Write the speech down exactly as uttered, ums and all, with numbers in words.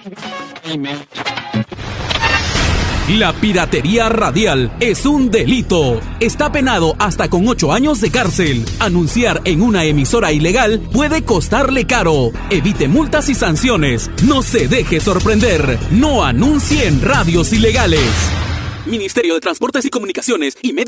La piratería radial es un delito. Está penado hasta con ocho años de cárcel. Anunciar en una emisora ilegal puede costarle caro. Evite multas y sanciones. No se deje sorprender. No anuncie en radios ilegales. Ministerio de Transportes y Comunicaciones y Medios